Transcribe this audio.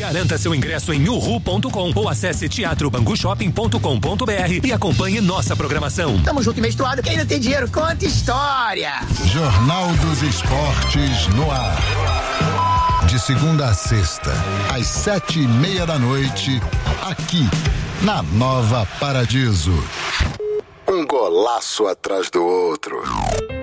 Garanta seu ingresso em uhu.com ou acesse teatrobangushopping.com.br e acompanhe nossa programação. Tamo junto e menstruado, quem não tem dinheiro conta história. Jornal dos Esportes no ar. De segunda a sexta, às 7:30 aqui na Nova Paradiso. Um golaço atrás do outro.